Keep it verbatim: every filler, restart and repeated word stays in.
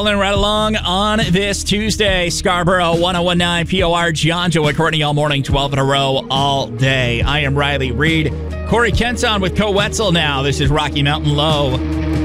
Rolling right along on this Tuesday, Scarborough, one oh one point nine P O R, John Joe and Courtney all morning, twelve in a row, all day. I am Riley Reed. Corey Kent's on with Co Wetzel now. This is Rocky Mountain Low.